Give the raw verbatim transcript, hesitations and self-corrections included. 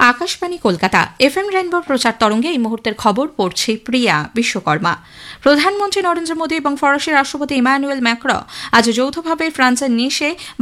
Akashvani Kolkata FM rainbow প্রচার তরঙ্গে এই মুহূর্তের খবর পড়ছি প্রিয়া বিশ্বকর্মা। প্রধানমন্ত্রী নরেন্দ্র মোদী এবং ফরাসি রাষ্ট্রপতি ইমানুয়েল ম্যাক্রঁ আজ যৌথভাবে ফ্রান্সের নিসে